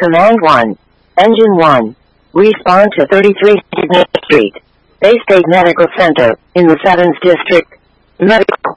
Command 1. Engine 1. Respond to 33 Street, Bay State Medical Center, in the 7th District. Medical